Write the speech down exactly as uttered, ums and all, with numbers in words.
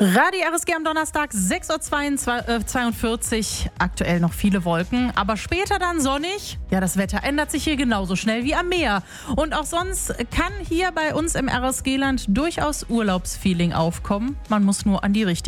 Radio R S G am Donnerstag, sechs Uhr zweiundvierzig. Aktuell noch viele Wolken, aber später dann sonnig. Ja, das Wetter ändert sich hier genauso schnell wie am Meer. Und auch sonst kann hier bei uns im R S G-Land durchaus Urlaubsfeeling aufkommen. Man muss nur an die richtige